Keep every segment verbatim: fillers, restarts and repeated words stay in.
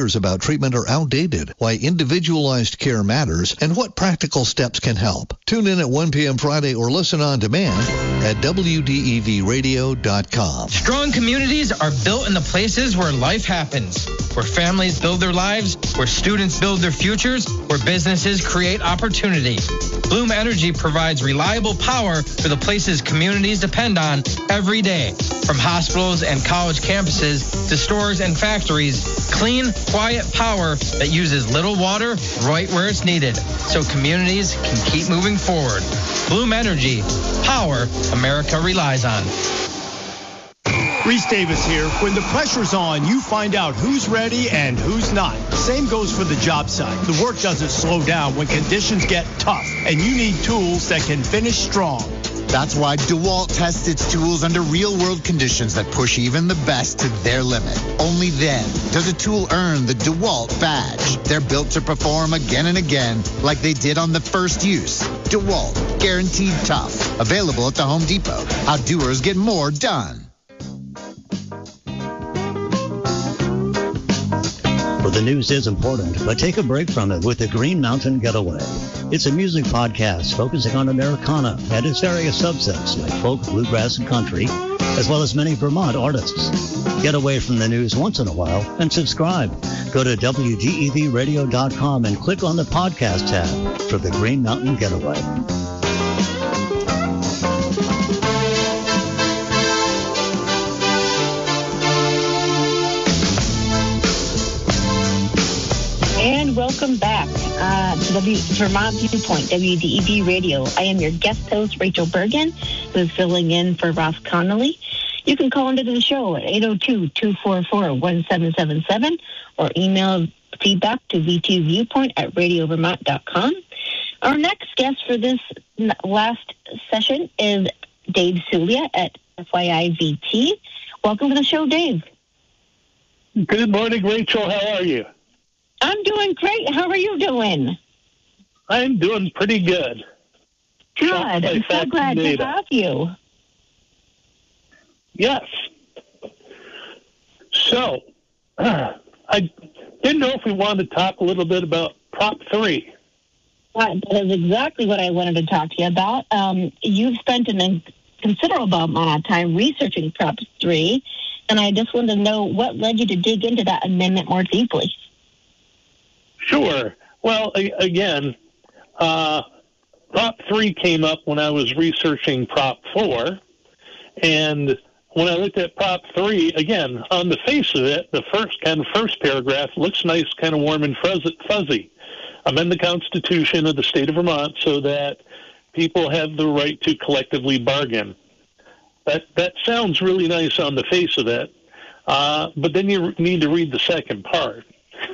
about treatment are outdated, why individualized care matters, and what practical steps can help. Tune in at one p.m. Friday or listen on demand at W D E V radio dot com. Strong communities are built in the places where life happens, where families build their lives, where students build their futures, where businesses create opportunity. Bloom Energy provides reliable power for the places communities depend on every day. From hospitals and college campuses to stores and factories, clean, quiet power that uses little water right where it's needed so communities can keep moving forward. Bloom Energy, power America relies on. Reese Davis here. When the pressure's on, you find out who's ready and who's not. Same goes for the job site. The work doesn't slow down when conditions get tough, and you need tools that can finish strong. That's why DeWalt tests its tools under real-world conditions that push even the best to their limit. Only then does a tool earn the DeWalt badge. They're built to perform again and again like they did on the first use. DeWalt, guaranteed tough. Available at the Home Depot. How doers get more done. Well, the news is important, but take a break from it with the Green Mountain Getaway. It's a music podcast focusing on Americana and its various subsets like folk, bluegrass, and country, as well as many Vermont artists. Get away from the news once in a while and subscribe. Go to W D E V radio dot com and click on the podcast tab for the Green Mountain Getaway. And welcome back uh, to w- Vermont Viewpoint, W D E V Radio. I am your guest host, Rachel Bergen, who is filling in for Ross Connolly. You can call into the show at eight oh two, two four four, one seven seven seven or email feedback to v two viewpoint at radio vermont dot com. Our next guest for this last session is Dave Sulia at F Y I V T. Welcome to the show, Dave. Good morning, Rachel. How are you? I'm doing great. How are you doing? I'm doing pretty good. Good. I'm so glad to have you. Yes. So, uh, I didn't know if we wanted to talk a little bit about Prop three. That is exactly what I wanted to talk to you about. Um, you've spent an considerable amount of time researching Prop three, and I just wanted to know what led you to dig into that amendment more deeply. Sure. Well, a- again, uh, Prop three came up when I was researching Prop four, and when I looked at Prop three, again, on the face of it, the first kind of first paragraph looks nice, kind of warm and fuzzy. Amend the Constitution of the state of Vermont so that people have the right to collectively bargain. That that sounds really nice on the face of it, uh, but then you need to read the second part.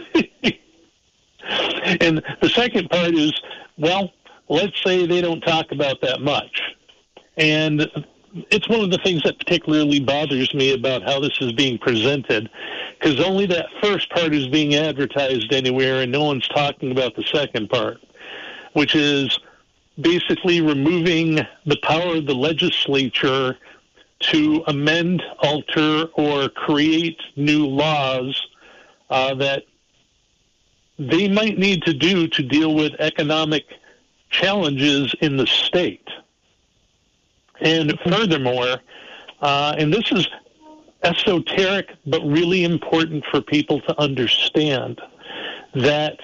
And the second part is, well, let's say they don't talk about that much. And it's one of the things that particularly bothers me about how this is being presented, because only that first part is being advertised anywhere, and no one's talking about the second part, which is basically removing the power of the legislature to amend, alter, or create new laws uh, that they might need to do to deal with economic challenges in the state. And furthermore, uh, and this is esoteric but really important for people to understand, that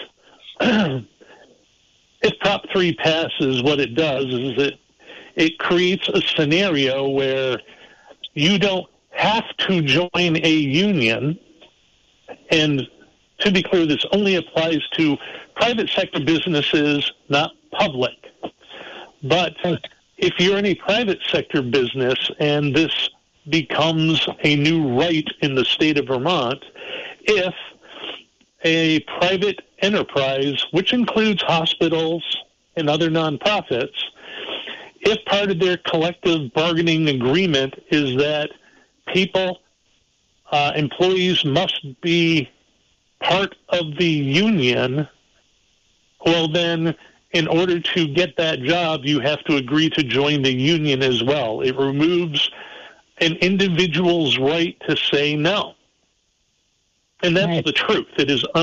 if Prop three passes, what it does is it, it creates a scenario where you don't have to join a union. And to be clear, this only applies to private sector businesses, not public. But if you're in a private sector business and this becomes a new right in the state of Vermont, if a private enterprise, which includes hospitals and other nonprofits, if part of their collective bargaining agreement is that people, uh, employees must be part of the union, well then, in order to get that job, you have to agree to join the union as well. It removes an individual's right to say no. And that's Right. the truth. It is